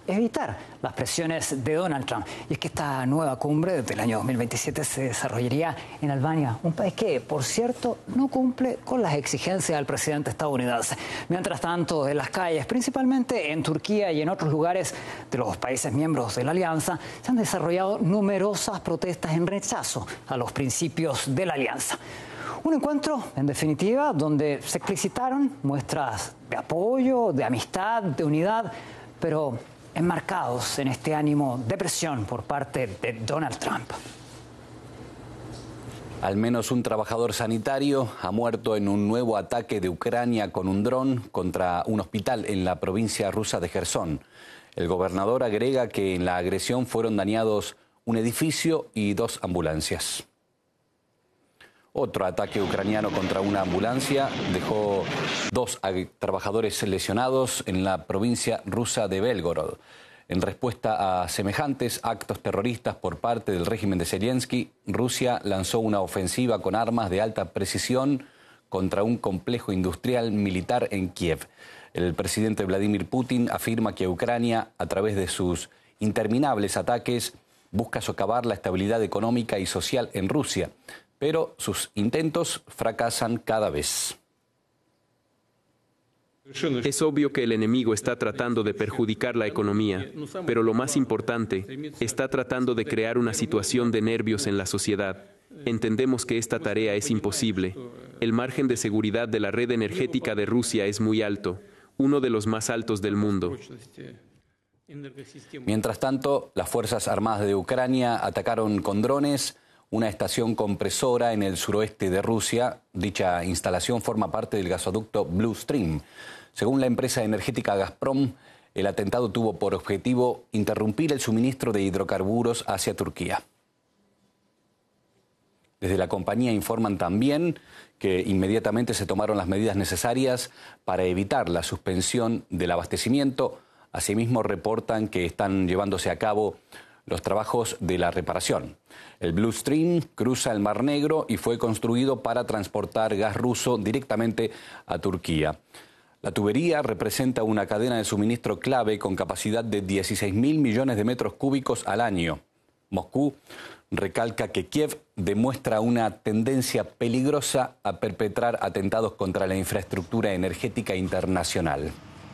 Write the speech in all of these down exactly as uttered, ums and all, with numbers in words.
evitar las presiones de Donald Trump. Y es que esta nueva cumbre del año dos mil veintisiete se desarrollaría en Albania, un país que, por cierto, no cumple con las exigencias del presidente estadounidense. Mientras tanto, en las calles, principalmente en Turquía y en otros lugares de los países miembros de la alianza, se han desarrollado numerosas protestas en rechazo a los principios de la alianza. Un encuentro, en definitiva, donde se explicitaron muestras de apoyo, de amistad, de unidad, pero enmarcados en este ánimo de presión por parte de Donald Trump. Al menos un trabajador sanitario ha muerto en un nuevo ataque de Ucrania con un dron contra un hospital en la provincia rusa de Jersón. El gobernador agrega que en la agresión fueron dañados un edificio y dos ambulancias. Otro ataque ucraniano contra una ambulancia dejó dos trabajadores lesionados en la provincia rusa de Belgorod. En respuesta a semejantes actos terroristas por parte del régimen de Zelensky, Rusia lanzó una ofensiva con armas de alta precisión contra un complejo industrial militar en Kiev. El presidente Vladimir Putin afirma que Ucrania, a través de sus interminables ataques, busca socavar la estabilidad económica y social en Rusia, pero sus intentos fracasan cada vez. Es obvio que el enemigo está tratando de perjudicar la economía, pero lo más importante, está tratando de crear una situación de nervios en la sociedad. Entendemos que esta tarea es imposible. El margen de seguridad de la red energética de Rusia es muy alto, uno de los más altos del mundo. Mientras tanto, las Fuerzas Armadas de Ucrania atacaron con drones una estación compresora en el suroeste de Rusia. Dicha instalación forma parte del gasoducto Blue Stream. Según la empresa energética Gazprom, el atentado tuvo por objetivo interrumpir el suministro de hidrocarburos hacia Turquía. Desde la compañía informan también que inmediatamente se tomaron las medidas necesarias para evitar la suspensión del abastecimiento. Asimismo, reportan que están llevándose a cabo los trabajos de la reparación. El Blue Stream cruza el Mar Negro y fue construido para transportar gas ruso directamente a Turquía. La tubería representa una cadena de suministro clave con capacidad de dieciséis mil millones de metros cúbicos al año. Moscú recalca que Kiev demuestra una tendencia peligrosa a perpetrar atentados contra la infraestructura energética internacional.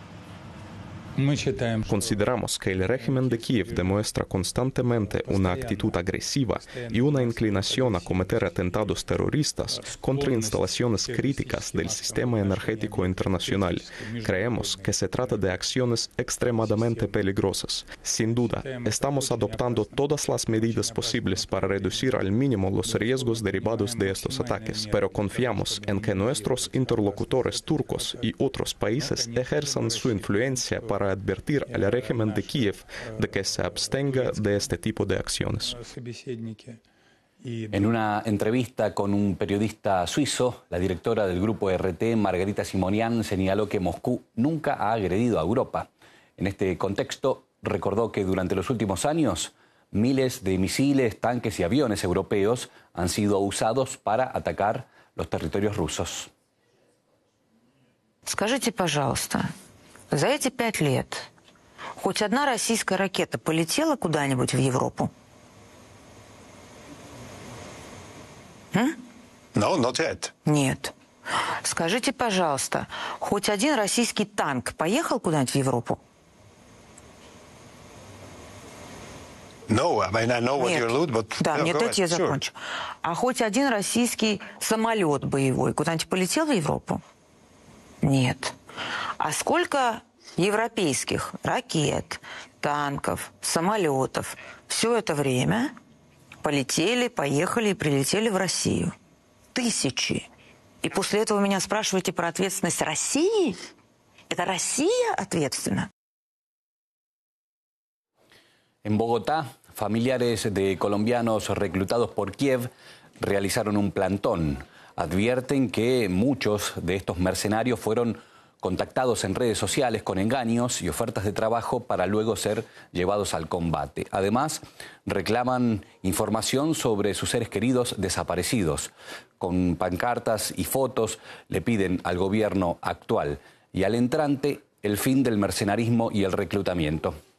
Consideramos que el régimen de Kiev demuestra constantemente una actitud agresiva y una inclinación a cometer atentados terroristas contra instalaciones críticas del sistema energético internacional. Creemos que se trata de acciones extremadamente peligrosas. Sin duda, estamos adoptando todas las medidas posibles para reducir al mínimo los riesgos derivados de estos ataques, pero confiamos en que nuestros interlocutores turcos y otros países ejerzan su influencia para para advertir al régimen de Kiev de que se abstenga de este tipo de acciones. En una entrevista con un periodista suizo, la directora del grupo R T, Margarita Simonian, señaló que Moscú nunca ha agredido a Europa. En este contexto, recordó que durante los últimos años, miles de misiles, tanques y aviones europeos han sido usados para atacar los territorios rusos. Скажите, пожалуйста, за эти пять лет хоть одна российская ракета полетела куда-нибудь в Европу? М? No, not yet. Нет. Скажите, пожалуйста, хоть один российский танк поехал куда-нибудь в Европу? No, I mean, I know what you allude, but... Да, no, мне дайте я sure. закончу. А хоть один российский самолет боевой куда-нибудь полетел в Европу? Нет. А сколько европейских ракет, танков, самолетов все это время полетели, поехали и прилетели в Россию? Тысячи. И после этого меня спрашиваете про ответственность России? Это Россия ответственна? En Bogotá, familiares de colombianos reclutados por Kiev realizaron un plantón. Advierten que muchos de estos mercenarios fueron contactados en redes sociales con engaños y ofertas de trabajo para luego ser llevados al combate. Además, reclaman información sobre sus seres queridos desaparecidos. Con pancartas y fotos le piden al gobierno actual y al entrante el fin del mercenarismo y el reclutamiento.